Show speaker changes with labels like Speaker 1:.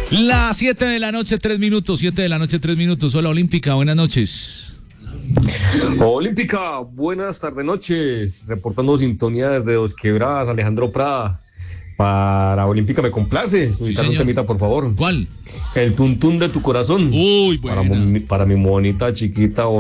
Speaker 1: Las 7 de la noche, 3 minutos, 7 de la noche, 3 minutos. Hola, Olímpica, buenas noches.
Speaker 2: Olímpica, buenas tardes, noches. Reportando sintonía desde Dos Quebradas, Alejandro Prada. Para Olímpica me complace. Solicitar un temita, por favor.
Speaker 1: ¿Cuál?
Speaker 2: El tuntún de tu corazón.
Speaker 1: Uy, buena.
Speaker 2: Para mi monita chiquita.